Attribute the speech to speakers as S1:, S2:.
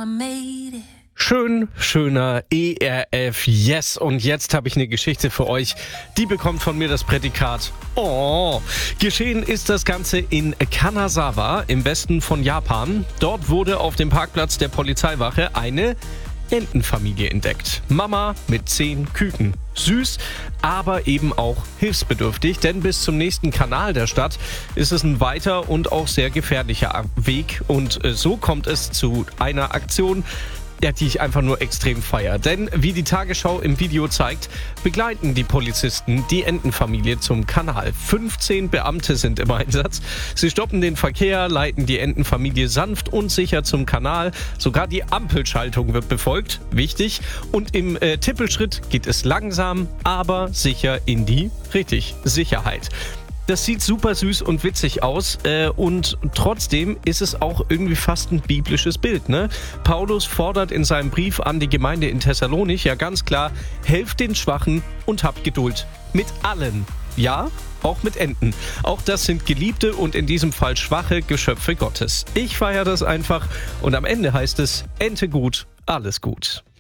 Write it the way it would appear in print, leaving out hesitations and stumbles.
S1: Mama made it.
S2: Schön, schöner ERF, yes. Und jetzt habe ich eine Geschichte für euch, die bekommt von mir das Prädikat Oh. Geschehen ist das Ganze in Kanazawa im Westen von Japan. Dort wurde auf dem Parkplatz der Polizeiwache eine Entenfamilie entdeckt. Mama mit 10 Küken. Süß, aber eben auch hilfsbedürftig, denn bis zum nächsten Kanal der Stadt ist es ein weiter und auch sehr gefährlicher Weg. Und so kommt es zu einer Aktion, die ich einfach nur extrem feiere. Denn wie die Tagesschau im Video zeigt, begleiten die Polizisten die Entenfamilie zum Kanal. 15 Beamte sind im Einsatz. Sie stoppen den Verkehr, leiten die Entenfamilie sanft und sicher zum Kanal. Sogar die Ampelschaltung wird befolgt. Wichtig. Und im Tippelschritt geht es langsam, aber sicher in die Sicherheit. Das sieht super süß und witzig aus und trotzdem ist es auch irgendwie fast ein biblisches Bild, ne? Paulus fordert in seinem Brief an die Gemeinde in Thessalonich ja ganz klar, helft den Schwachen und habt Geduld. Mit allen. Ja, auch mit Enten. Auch das sind geliebte und in diesem Fall schwache Geschöpfe Gottes. Ich feiere das einfach und am Ende heißt es, Ente gut, alles gut.